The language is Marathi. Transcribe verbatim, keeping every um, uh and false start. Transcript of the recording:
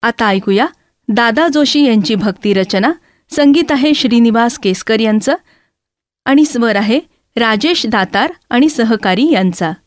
आता ऐकूया दादा जोशी यांची भक्ती रचना. संगीत आहे श्रीनिवास केसकर यांचं आणि स्वर आहे राजेश दातार आणि सहकारी यांचा.